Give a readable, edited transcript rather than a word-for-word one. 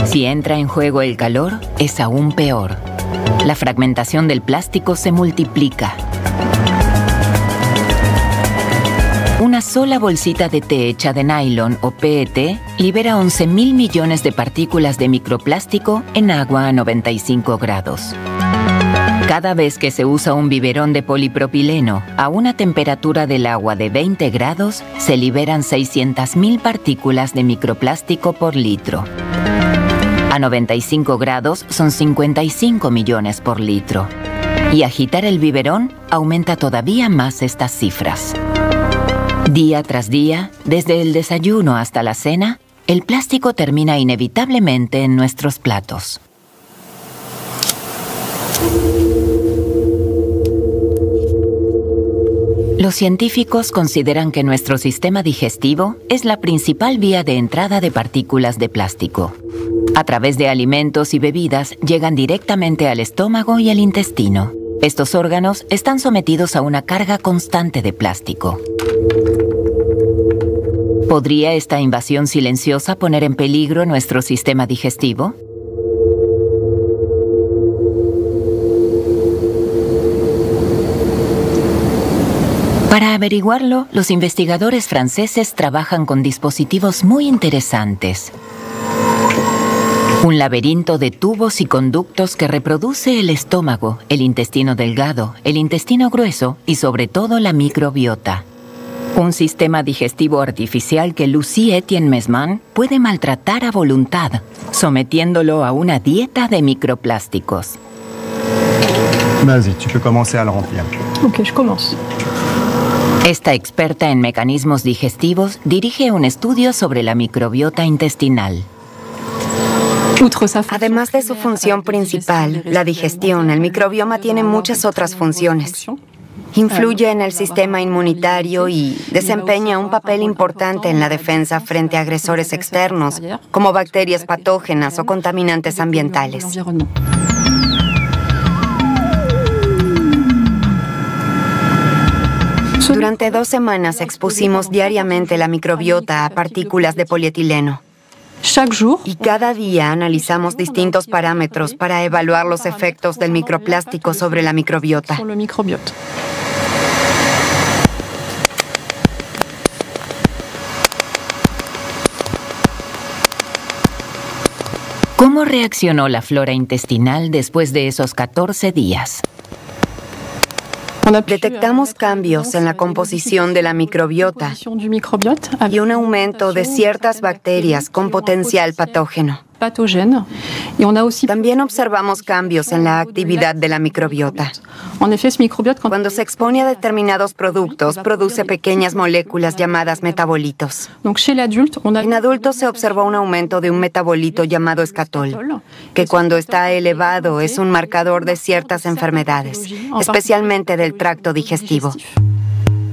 Si entra en juego el calor, es aún peor. La fragmentación del plástico se multiplica. Una sola bolsita de té hecha de nylon o PET libera 11.000 millones de partículas de microplástico en agua a 95 grados. Cada vez que se usa un biberón de polipropileno a una temperatura del agua de 20 grados, se liberan 600.000 partículas de microplástico por litro. A 95 grados son 55 millones por litro. Y agitar el biberón aumenta todavía más estas cifras. Día tras día, desde el desayuno hasta la cena, el plástico termina inevitablemente en nuestros platos. Los científicos consideran que nuestro sistema digestivo es la principal vía de entrada de partículas de plástico. A través de alimentos y bebidas llegan directamente al estómago y al intestino. Estos órganos están sometidos a una carga constante de plástico. ¿Podría esta invasión silenciosa poner en peligro nuestro sistema digestivo? Para averiguarlo, los investigadores franceses trabajan con dispositivos muy interesantes. Un laberinto de tubos y conductos que reproduce el estómago, el intestino delgado, el intestino grueso y sobre todo la microbiota. Un sistema digestivo artificial que Lucie Etienne Mesman puede maltratar a voluntad, sometiéndolo a una dieta de microplásticos. Vas-y, tu peux commencer à le remplir. Ok, je commence. Esta experta en mecanismos digestivos dirige un estudio sobre la microbiota intestinal. Además de su función principal, la digestión, el microbioma tiene muchas otras funciones. Influye en el sistema inmunitario y desempeña un papel importante en la defensa frente a agresores externos, como bacterias patógenas o contaminantes ambientales. Durante 2 semanas expusimos diariamente la microbiota a partículas de polietileno. Y cada día analizamos distintos parámetros para evaluar los efectos del microplástico sobre la microbiota. ¿Cómo reaccionó la flora intestinal después de esos 14 días? Detectamos cambios en la composición de la microbiota y un aumento de ciertas bacterias con potencial patógeno. También observamos cambios en la actividad de la microbiota. Cuando se expone a determinados productos, produce pequeñas moléculas llamadas metabolitos. En adultos se observó un aumento de un metabolito llamado escatol, que cuando está elevado es un marcador de ciertas enfermedades, especialmente del tracto digestivo.